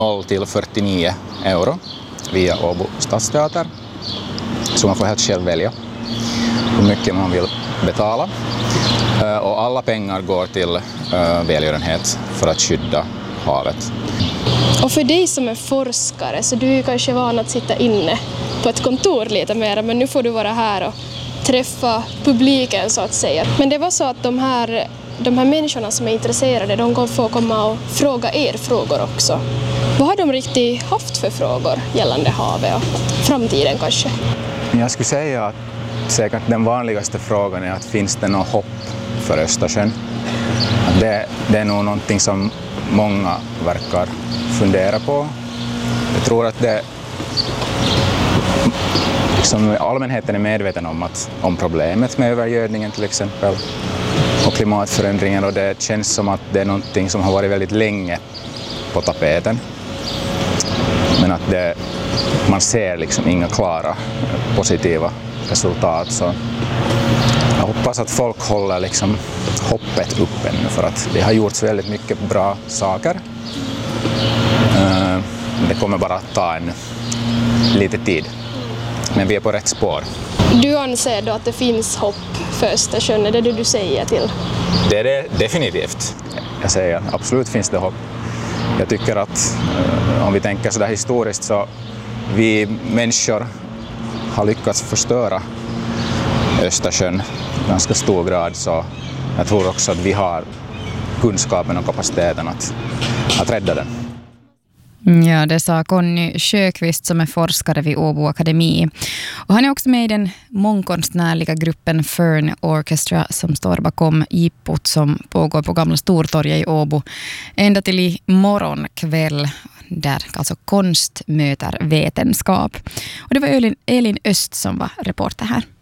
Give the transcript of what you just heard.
0 till 49 euro via Åbo stadsteater. Så man får helt själv välja hur mycket man vill betala. Och alla pengar går till välgörenhet för att skydda havet. Och för dig som är forskare, så du är kanske van att sitta inne på ett kontor lite mer, men nu får du vara här och träffa publiken så att säga. Men det var så att de här människorna som är intresserade, de kommer få komma och fråga er frågor också. Vad har de riktigt haft för frågor gällande havet och framtiden kanske? Jag skulle säga att säkert den vanligaste frågan är att finns det något hopp för Östersjön? Det är nog någonting som många verkar fundera på. Jag tror att liksom allmänheten är medveten om problemet med övergödningen till exempel och klimatförändringen, och det känns som att det är någonting som har varit väldigt länge på tapeten. Men att man ser liksom inga klara positiva resultat, så jag hoppas att folk håller liksom hoppet uppe nu, för att det har gjorts väldigt mycket bra saker. Det kommer bara att ta lite tid, men vi är på rätt spår. Du anser då att det finns hopp för Östersjön, är det du säger till? Det är det definitivt. Jag säger absolut finns det hopp. Jag tycker att om vi tänker så där historiskt, så vi människor har lyckats förstöra Östersjön i ganska stor grad, så jag tror också att vi har kunskapen och kapaciteten att rädda den. Ja, det sa Conny Sjöqvist som är forskare vid Åbo Akademi. Och han är också med i den mångkonstnärliga gruppen Fern Orchestra som står bakom jippot som pågår på Gamla Stortorget i Åbo ända till i morgon kväll, där alltså konst möter vetenskap. Och det var Elin Öst som var reporter här.